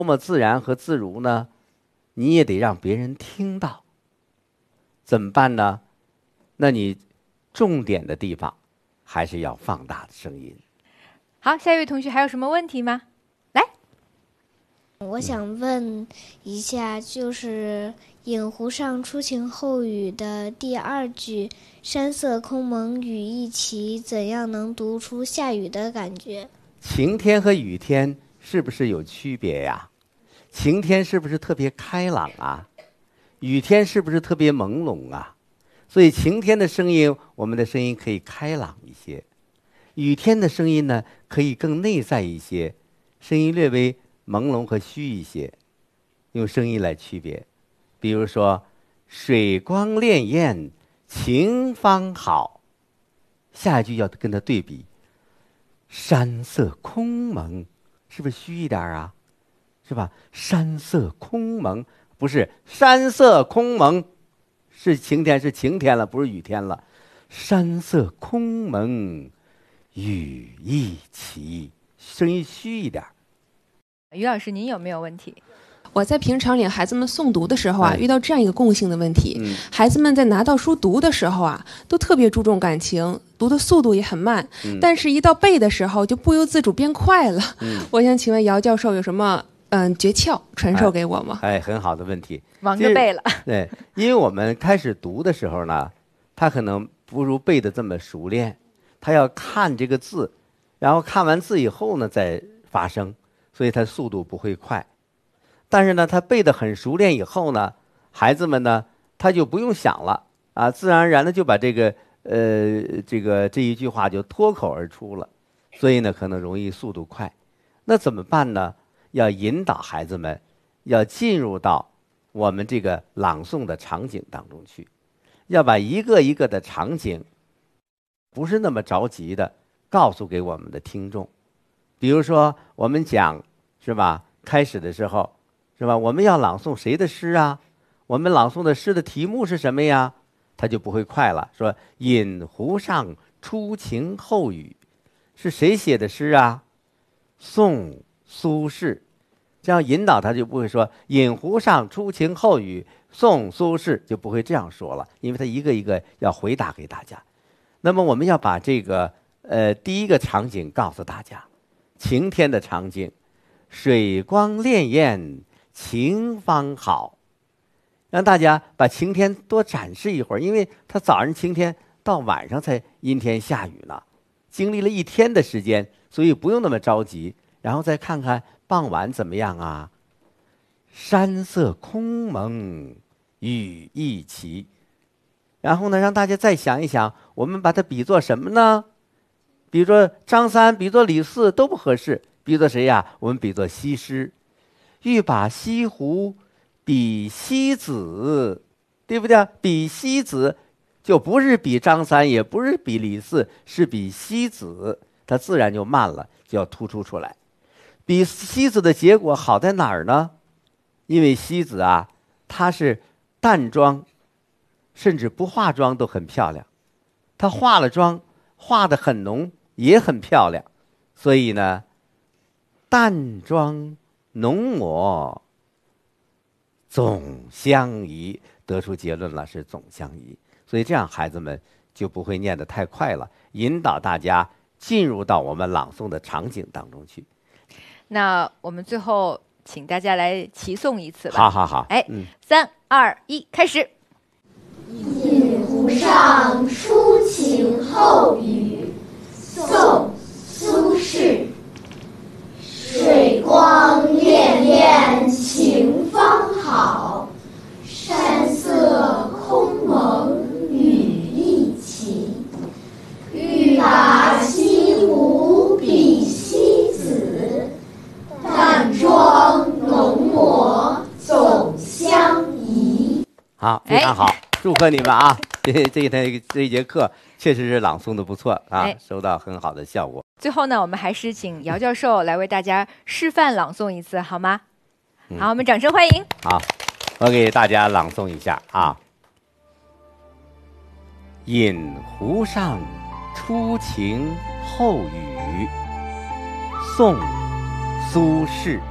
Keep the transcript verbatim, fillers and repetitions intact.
么自然和自如呢，你也得让别人听到。怎么办呢？那你重点的地方还是要放大的声音。 好，下一位同学还有什么问题吗？来， 我想问一下，就是饮湖上初晴后雨的第二句山色空蒙雨亦奇，怎样能读出下雨的感觉？ 晴天和雨天是不是有区别呀？晴天是不是特别开朗啊？雨天是不是特别朦胧啊？所以晴天的声音，我们的声音可以开朗一些；雨天的声音呢，可以更内在一些，声音略微朦胧和虚一些。用声音来区别，比如说水光潋滟晴方好，下一句要跟它对比，山色空蒙，是不是虚一点啊？是吧？山色空蒙，不是山色空蒙，是晴天，是晴天了，不是雨天了。山色空蒙雨亦奇，声音虚一点。 于老师，您有没有问题？ 我在平常领孩子们诵读的时候啊， 哎、 遇到这样一个共性的问题、 嗯， 孩子们在拿到书读的时候啊，都特别注重感情，读的速度也很慢， 嗯、 但是一到背的时候就不由自主变快了。 嗯、 我想请问姚教授有什么嗯诀窍传授给我吗？ 哎，哎很好的问题， 忙着背了。 对，因为我们开始读的时候呢，他可能不如背的这么熟练，他要看这个字，然后看完字以后呢再发声，所以他速度不会快。但是呢，他背得很熟练以后呢，孩子们呢他就不用想了啊，自然而然的就把这个呃这个这一句话就脱口而出了，所以呢可能容易速度快。那怎么办呢？要引导孩子们要进入到我们这个朗诵的场景当中去，要把一个一个的场景不是那么着急的告诉给我们的听众。比如说我们讲是吧，开始的时候是吧，我们要朗诵谁的诗啊？我们朗诵的诗的题目是什么呀？他就不会快了，说饮湖上初晴后雨，是谁写的诗啊？宋苏轼。这样引导他就不会说饮湖上初晴后雨，宋苏轼，就不会这样说了，因为他一个一个要回答给大家。那么我们要把这个呃第一个场景告诉大家，晴天的场景，水光潋滟晴方好，让大家把晴天多展示一会儿，因为他早上晴天到晚上才阴天下雨呢，经历了一天的时间，所以不用那么着急。然后再看看傍晚怎么样啊？山色空蒙雨亦奇。然后呢，让大家再想一想，我们把它比作什么呢？比作张三，比作李四都不合适，比作谁呀？我们比作西施。欲把西湖比西子，对不对？比西子就不是比张三，也不是比李四，是比西子，它自然就慢了，就要突出出来。比西子的结果好在哪儿呢？因为西子啊，她是淡妆，甚至不化妆都很漂亮，她化了妆，化得很浓，也很漂亮，所以呢，淡妆浓抹总相宜，得出结论了，是总相宜。所以这样孩子们就不会念得太快了，引导大家进入到我们朗诵的场景当中去。 那我们最后请大家来齐诵一次吧。 好好好， 哎， 嗯， 三二一，开始。 饮湖上初晴后雨，宋苏轼。水光潋滟晴方好，山色空蒙雨亦奇。欲把西湖比西子，淡妆浓抹总相宜。 好，非常好，哎、祝贺你们啊！这这一天这一节课确实是朗诵的不错啊，哎、收到很好的效果。 最后呢，我们还是请姚教授来为大家示范朗诵一次，好吗？嗯、好，我们掌声欢迎。 好，我给大家朗诵一下啊。饮湖上初晴后雨，宋苏轼。